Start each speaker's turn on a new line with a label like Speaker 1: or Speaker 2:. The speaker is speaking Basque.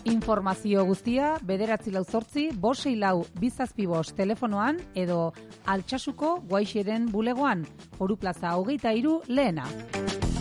Speaker 1: Informazio guztia 948-564-275 telefonoan edo Altsasuko Guaixeren bulegoan, Foru Plaza 23 lehena.